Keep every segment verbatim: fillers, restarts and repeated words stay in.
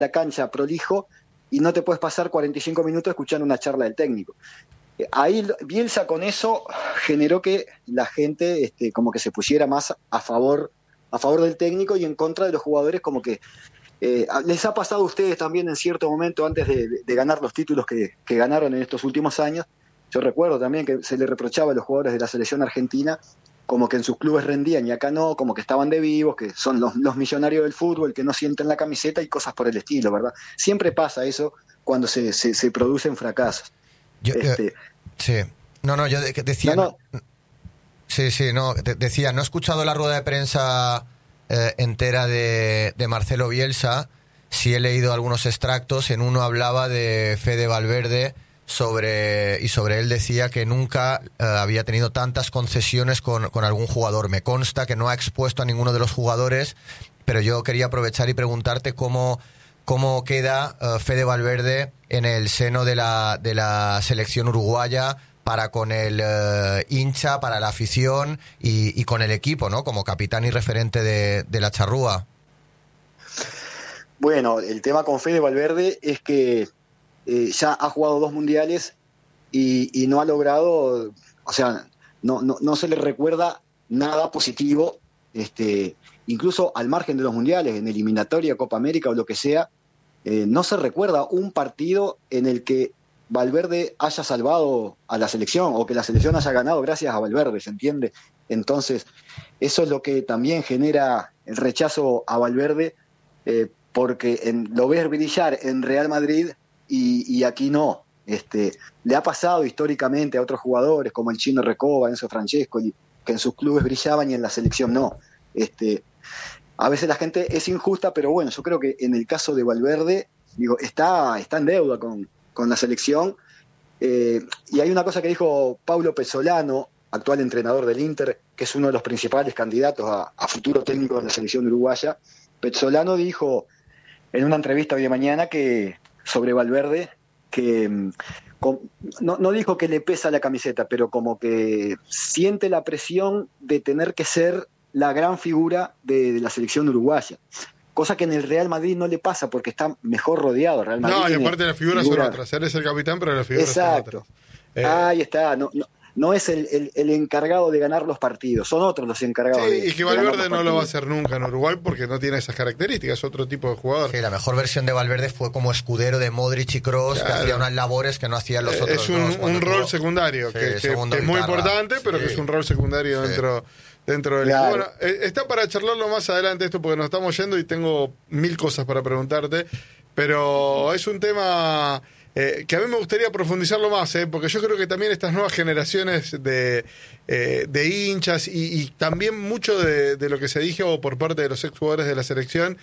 la cancha prolijo y no te puedes pasar cuarenta y cinco minutos escuchando una charla del técnico. Ahí Bielsa con eso generó que la gente este, como que se pusiera más a favor, a favor del técnico y en contra de los jugadores, como que eh, les ha pasado a ustedes también en cierto momento antes de, de ganar los títulos que, que ganaron en estos últimos años. Yo recuerdo también que se le reprochaba a los jugadores de la selección argentina como que en sus clubes rendían y acá no, como que estaban de vivos, que son los, los millonarios del fútbol, que no sienten la camiseta y cosas por el estilo, ¿verdad? Siempre pasa eso cuando se, se, se producen fracasos. Yo, este, yo, sí, no, no, yo de, decía, no, no. sí, sí, no, de, decía, no he escuchado la rueda de prensa eh, entera de, de Marcelo Bielsa, sí he leído algunos extractos, en uno hablaba de Fede Valverde sobre y sobre él decía que nunca eh, había tenido tantas concesiones con, con algún jugador. Me consta que no ha expuesto a ninguno de los jugadores, pero yo quería aprovechar y preguntarte cómo cómo queda uh, Fede Valverde en el seno de la, de la selección uruguaya para con el uh, hincha, para la afición y, y con el equipo, ¿no? Como capitán y referente de, de la charrúa. Bueno, el tema con Fede Valverde es que eh, ya ha jugado dos mundiales y, y no ha logrado, o sea, no, no, no se le recuerda nada positivo, este, incluso al margen de los mundiales, en eliminatoria, Copa América o lo que sea, eh, no se recuerda un partido en el que Valverde haya salvado a la selección o que la selección haya ganado gracias a Valverde, ¿se entiende? Entonces, eso es lo que también genera el rechazo a Valverde, eh, porque en, lo ves brillar en Real Madrid y, y aquí no. Este, le ha pasado históricamente a otros jugadores como el Chino Recoba, Enzo Francescoli, que en sus clubes brillaban y en la selección no. Este, a veces la gente es injusta, pero bueno, yo creo que en el caso de Valverde, digo, está, está en deuda con, con la selección. Eh, y hay una cosa que dijo Paulo Pezzolano, actual entrenador del Inter, que es uno de los principales candidatos a, a futuro técnico de la selección uruguaya. Pezzolano dijo en una entrevista hoy de mañana que sobre Valverde que con, no, no dijo que le pesa la camiseta, pero como que siente la presión de tener que ser la gran figura de, de la selección uruguaya, cosa que en el Real Madrid no le pasa porque está mejor rodeado. Real Madrid no, y tiene aparte las figuras figura... son otras, él es el capitán, pero las figuras Exacto. son otras. Eh... Ahí está, no, no, no es el, el, el encargado de ganar los partidos, son otros los encargados. Sí, de, y que de ganar Valverde los no partidos. lo va a hacer nunca en Uruguay porque no tiene esas características, es otro tipo de jugador. Sí, la mejor versión de Valverde fue como escudero de Modric y Kroos, Claro. que hacía unas labores que no hacían los Eh, otros es un, dos. un rol tuvo... secundario, sí, que, que- segundo que es muy guitarra. importante, pero Sí. que es un rol secundario Sí. dentro, dentro del Claro. Bueno, eh, está para charlarlo más adelante esto porque nos estamos yendo y tengo mil cosas para preguntarte, pero es un tema... Eh, que a mí me gustaría profundizarlo más, eh, porque yo creo que también estas nuevas generaciones de, eh, de hinchas y, y también mucho de, de lo que se dijo por parte de los exjugadores de la selección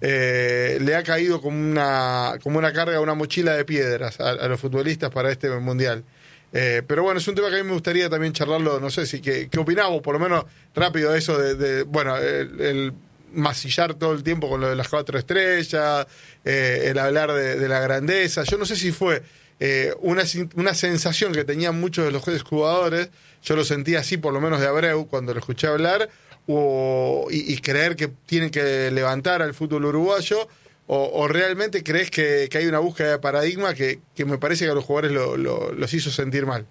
eh, le ha caído como una, como una carga, una mochila de piedras a, a los futbolistas para este mundial. Eh, pero bueno, es un tema que a mí me gustaría también charlarlo, no sé si qué, qué opinamos, por lo menos rápido eso de, de bueno, el, el masillar todo el tiempo con lo de las cuatro estrellas, eh, el hablar de, de la grandeza. Yo no sé si fue eh, una, una sensación que tenían muchos de los jugadores, yo lo sentí así por lo menos de Abreu cuando lo escuché hablar, o, y, y creer que tienen que levantar al fútbol uruguayo, o, o realmente crees que, que hay una búsqueda de paradigma que, que me parece que a los jugadores lo, lo, los hizo sentir mal.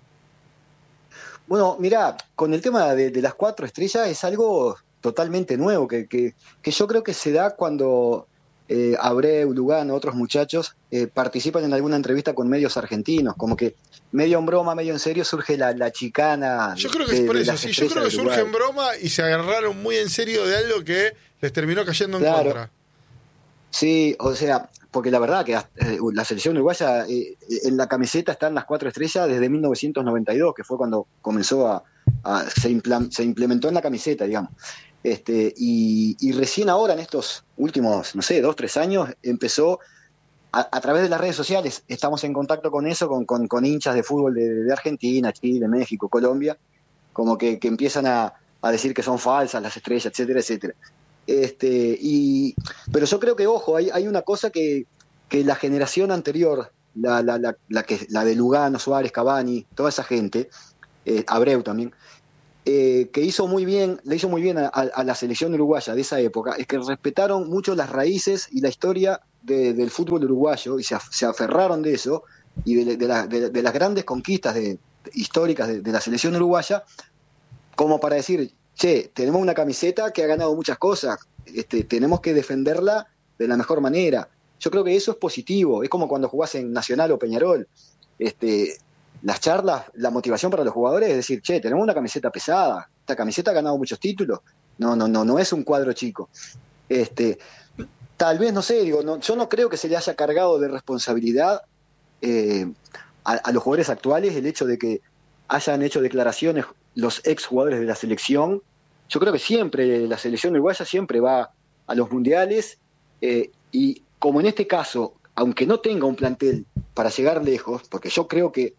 Bueno, mirá, con el tema de, de las cuatro estrellas es algo totalmente nuevo, que, que, que yo creo que se da cuando eh, Abreu, Lugano, otros muchachos eh, participan en alguna entrevista con medios argentinos, como que medio en broma, medio en serio surge la, la chicana. Yo creo que de, es por de eso, las sí, yo creo que estrellas de surge Uruguay. en broma y se agarraron muy en serio de algo que les terminó cayendo en Claro. contra. Sí, o sea, porque la verdad que eh, la selección uruguaya eh, en la camiseta están las cuatro estrellas desde mil novecientos noventa y dos, que fue cuando comenzó a, a se, implan, se implementó en la camiseta, digamos. Este, y, y recién ahora, en estos últimos, no sé, dos, tres años, empezó a, a través de las redes sociales, estamos en contacto con eso, con, con, con hinchas de fútbol de, de Argentina, Chile, México, Colombia, como que, que empiezan a, a decir que son falsas las estrellas, etcétera, etcétera. Este, y, pero yo creo que, ojo, hay, hay una cosa que, que la generación anterior, la, la, la, la, que, la de Lugano, Suárez, Cavani, toda esa gente, eh, Abreu también, eh, que hizo muy bien, le hizo muy bien a, a, a la selección uruguaya de esa época, es que respetaron mucho las raíces y la historia de, del fútbol uruguayo y se, af, se aferraron de eso y de, de, la, de, de las grandes conquistas de, de, históricas de, de la selección uruguaya, como para decir, che, tenemos una camiseta que ha ganado muchas cosas, este, tenemos que defenderla de la mejor manera. Yo creo que eso es positivo, es como cuando jugás en Nacional o Peñarol. Este, las charlas, la motivación para los jugadores es decir, che, tenemos una camiseta pesada, esta camiseta ha ganado muchos títulos, no, no, no, no es un cuadro chico. Este, tal vez, no sé, digo, no, yo no creo que se le haya cargado de responsabilidad eh, a, a los jugadores actuales el hecho de que hayan hecho declaraciones los ex jugadores de la selección. Yo creo que siempre, la selección uruguaya siempre va a los mundiales, eh, y como en este caso, aunque no tenga un plantel para llegar lejos, porque yo creo que,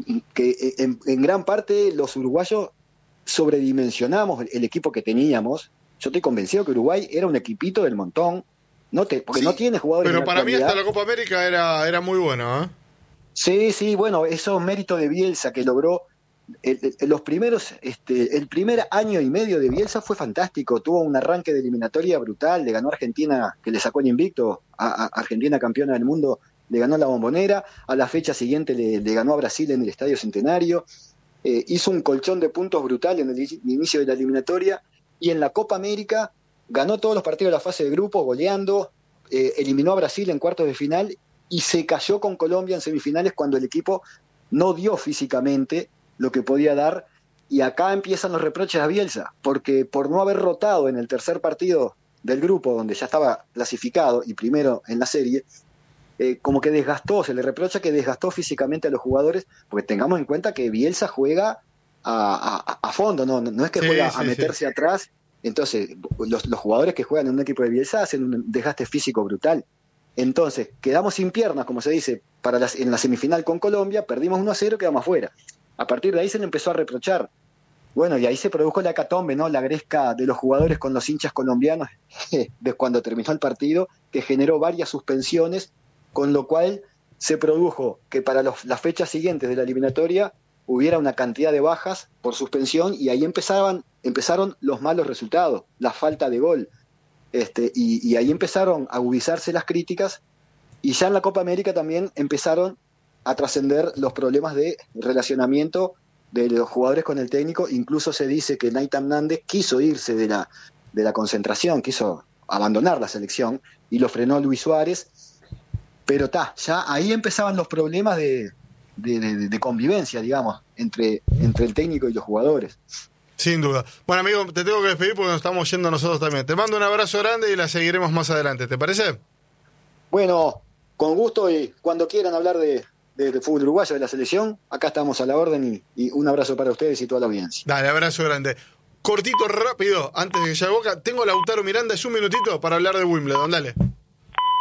que en, en gran parte los uruguayos sobredimensionamos el, el equipo que teníamos. Yo estoy convencido que Uruguay era un equipito del montón, no te, porque sí, no tiene jugadores. Pero para mí hasta la Copa América era, era muy bueno, ¿eh? Sí, sí, bueno, eso es mérito de Bielsa, que logró el, el, los primeros, este, el primer año y medio de Bielsa fue fantástico, tuvo un arranque de eliminatoria brutal, le ganó a Argentina, que le sacó el invicto, a, a Argentina campeona del mundo, le ganó la Bombonera, a la fecha siguiente le, le ganó a Brasil en el Estadio Centenario, eh, hizo un colchón de puntos brutal en el inicio de la eliminatoria, y en la Copa América ganó todos los partidos de la fase de grupo, goleando, eh, eliminó a Brasil en cuartos de final, y se cayó con Colombia en semifinales cuando el equipo no dio físicamente lo que podía dar, y acá empiezan los reproches a Bielsa, porque por no haber rotado en el tercer partido del grupo, donde ya estaba clasificado y primero en la serie, eh, como que desgastó, se le reprocha que desgastó físicamente a los jugadores, porque tengamos en cuenta que Bielsa juega a, a, a fondo, no, no es que sí, juega sí, a meterse sí. atrás, entonces los, los jugadores que juegan en un equipo de Bielsa hacen un desgaste físico brutal. Entonces, quedamos sin piernas, como se dice, para las, en la semifinal con Colombia, perdimos uno a cero, quedamos afuera. A partir de ahí se le empezó a reprochar. Bueno, y ahí se produjo la hecatombe, ¿no? La gresca de los jugadores con los hinchas colombianos de cuando terminó el partido, que generó varias suspensiones, con lo cual se produjo que para los, las fechas siguientes de la eliminatoria hubiera una cantidad de bajas por suspensión, y ahí empezaban, empezaron los malos resultados, la falta de gol. Este, y, y ahí empezaron a agudizarse las críticas, y ya en la Copa América también empezaron a trascender los problemas de relacionamiento de los jugadores con el técnico. Incluso se dice que Nathan Nández quiso irse de la, de la concentración, quiso abandonar la selección, y lo frenó Luis Suárez, pero ta, ya ahí empezaban los problemas de, de, de, de convivencia, digamos, entre, entre el técnico y los jugadores. Sin duda. Bueno, amigo, te tengo que despedir porque nos estamos yendo nosotros también. Te mando un abrazo grande y la seguiremos más adelante, ¿te parece? Bueno, con gusto, y cuando quieran hablar de, de, de fútbol uruguayo, de la selección, acá estamos a la orden, y, y un abrazo para ustedes y toda la audiencia. Dale, abrazo grande. Cortito, rápido, antes de que llegue Boca, tengo a Lautaro Miranda, es un minutito para hablar de Wimbledon, dale.